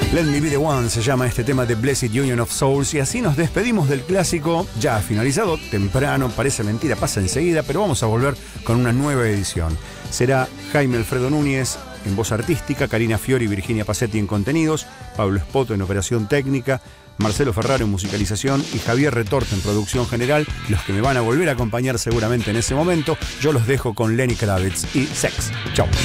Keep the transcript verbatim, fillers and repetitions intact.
Let Me Be The One se llama este tema de Blessed Union of Souls, y así nos despedimos del clásico ya finalizado, temprano, parece mentira, pasa enseguida, pero vamos a volver con una nueva edición. Será Jaime Alfredo Núñez en voz artística, Karina Fiori y Virginia Pacetti en contenidos, Pablo Espoto en operación técnica, Marcelo Ferraro en musicalización y Javier Retorte en producción general, los que me van a volver a acompañar seguramente en ese momento. Yo los dejo con Lenny Kravitz y Sex. Chau.